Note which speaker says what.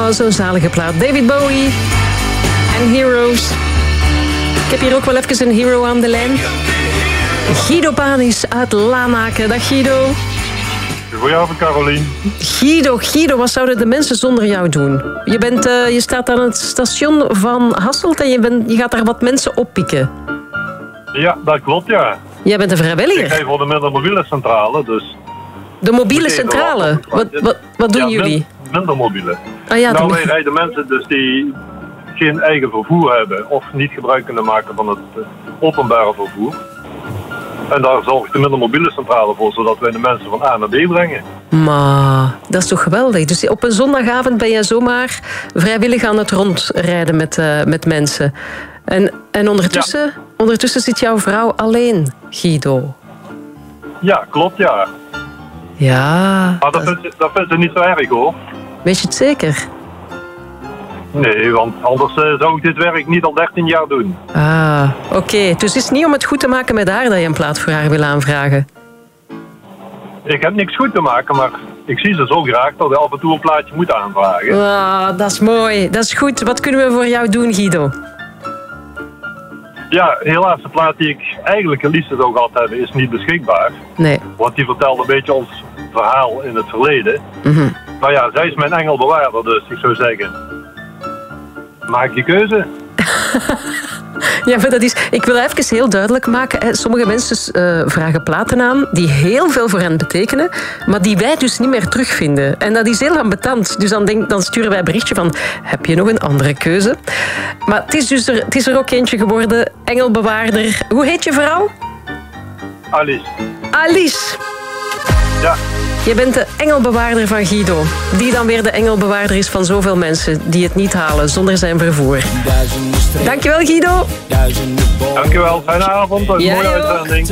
Speaker 1: Oh, zo'n zalige plaat. David Bowie en Heroes. Ik heb hier ook wel even een hero aan de lijn. Guido Panis uit Lanaken. Dag Guido.
Speaker 2: Goedenavond, Carolien.
Speaker 1: Guido, wat zouden de mensen zonder jou doen? Je staat aan het station van Hasselt en je gaat daar wat mensen oppikken.
Speaker 2: Ja, dat klopt, ja.
Speaker 1: Jij bent een vrijwilliger.
Speaker 2: Ik geef voor de minder mobiele centrale, dus...
Speaker 1: De mobiele centrale? Wat doen jullie?
Speaker 2: Minder mobiele.
Speaker 1: Wij
Speaker 2: rijden mensen dus die geen eigen vervoer hebben of niet gebruik kunnen maken van het openbare vervoer. En daar zorgt de minder mobiele centrale voor, zodat wij de mensen van A naar B brengen.
Speaker 1: Maar dat is toch geweldig? Dus op een zondagavond ben je zomaar vrijwillig aan het rondrijden met mensen. En ondertussen zit jouw vrouw alleen, Guido.
Speaker 2: Ja, klopt, ja.
Speaker 1: Ja.
Speaker 2: Maar dat vindt ze niet zo erg, hoor.
Speaker 1: Weet je het zeker?
Speaker 2: Nee, want anders zou ik dit werk niet al 13 jaar doen.
Speaker 1: Ah, oké. Dus het is niet om het goed te maken met haar dat je een plaat voor haar wil aanvragen?
Speaker 2: Ik heb niks goed te maken, maar ik zie ze zo graag dat ik af en toe een plaatje moet aanvragen.
Speaker 1: Ah, dat is mooi. Dat is goed. Wat kunnen we voor jou doen, Guido?
Speaker 2: Ja, helaas de plaat die ik eigenlijk het liefst zou gehad hebben is niet beschikbaar.
Speaker 1: Nee.
Speaker 2: Want die vertelde een beetje ons verhaal in het verleden.
Speaker 1: Mm-hmm.
Speaker 2: Maar ja, zij is mijn engelbewaarder, dus ik zou zeggen... Maak je keuze.
Speaker 1: Ja, maar dat is... Ik wil even heel duidelijk maken. Hè. Sommige mensen vragen platen aan die heel veel voor hen betekenen, maar die wij dus niet meer terugvinden. En dat is heel ambetant. Dus dan sturen wij een berichtje van... Heb je nog een andere keuze? Maar het is er ook eentje geworden. Engelbewaarder. Hoe heet je vrouw? Alice.
Speaker 2: Ja.
Speaker 1: Je bent de engelbewaarder van Guido. Die dan weer de engelbewaarder is van zoveel mensen die het niet halen zonder zijn vervoer. Dankjewel, Guido.
Speaker 2: Dankjewel. Fijne avond. Een mooie uitzending.